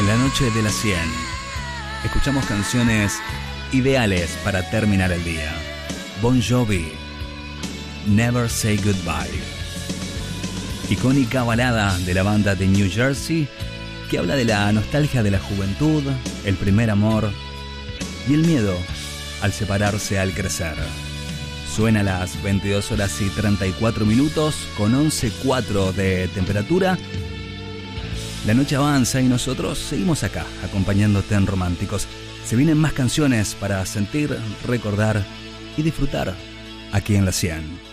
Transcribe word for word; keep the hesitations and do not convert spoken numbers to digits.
En la noche de las cien, escuchamos canciones ideales para terminar el día. Bon Jovi, Never Say Goodbye. Icónica balada de la banda de New Jersey que habla de la nostalgia de la juventud, el primer amor y el miedo al separarse al crecer. Suena a las veintidós horas y treinta y cuatro minutos con once coma cuatro de temperatura. La noche avanza y nosotros seguimos acá, acompañándote en Románticos. Se vienen más canciones para sentir, recordar y disfrutar aquí en la cien.